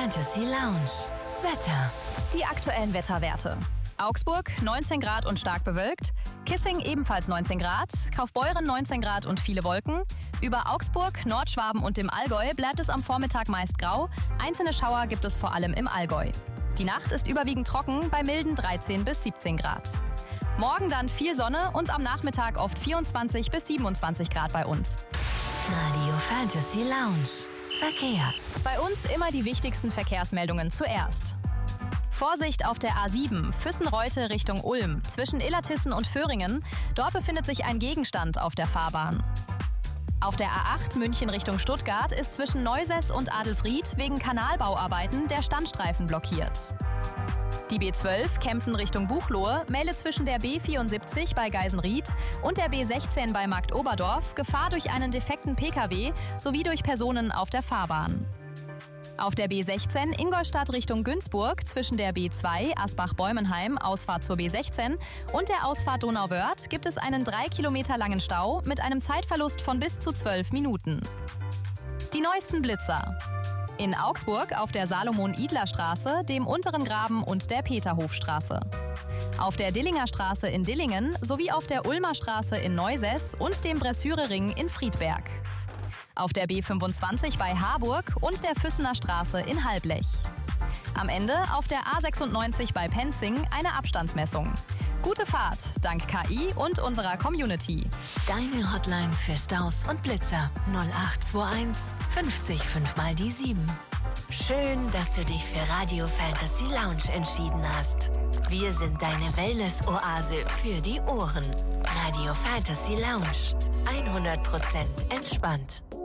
Fantasy Lounge. Wetter. Die aktuellen Wetterwerte. Augsburg 19 Grad und stark bewölkt. Kissing ebenfalls 19 Grad. Kaufbeuren 19 Grad und viele Wolken. Über Augsburg, Nordschwaben und dem Allgäu bleibt es am Vormittag meist grau. Einzelne Schauer gibt es vor allem im Allgäu. Die Nacht ist überwiegend trocken bei milden 13 bis 17 Grad. Morgen dann viel Sonne und am Nachmittag oft 24 bis 27 Grad bei uns. Radio Fantasy Lounge. Verkehr. Bei uns immer die wichtigsten Verkehrsmeldungen zuerst. Vorsicht auf der A7, Füssen-Reute Richtung Ulm, zwischen Illertissen und Föhringen. Dort befindet sich ein Gegenstand auf der Fahrbahn. Auf der A8 München Richtung Stuttgart ist zwischen Neusäß und Adelsried wegen Kanalbauarbeiten der Standstreifen blockiert. Die B12 Kempten Richtung Buchloe meldet zwischen der B74 bei Geisenried und der B16 bei Marktoberdorf Gefahr durch einen defekten Pkw sowie durch Personen auf der Fahrbahn. Auf der B16 Ingolstadt Richtung Günzburg zwischen der B2 Asbach-Bäumenheim, Ausfahrt zur B16 und der Ausfahrt Donauwörth gibt es einen 3 Kilometer langen Stau mit einem Zeitverlust von bis zu 12 Minuten. Die neuesten Blitzer. In Augsburg auf der Salomon-Idler-Straße, dem Unteren Graben und der Peterhofstraße. Auf der Dillinger Straße in Dillingen sowie auf der Ulmer Straße in Neusäß und dem Bressuire-Ring in Friedberg. Auf der B25 bei Harburg und der Füssener Straße in Halblech. Am Ende auf der A96 bei Penzing eine Abstandsmessung. Gute Fahrt, dank KI und unserer Community. Deine Hotline für Staus und Blitzer 0821 50 5 mal die 7. Schön, dass du dich für Radio Fantasy Lounge entschieden hast. Wir sind deine Wellness-Oase für die Ohren. Radio Fantasy Lounge. 100% entspannt.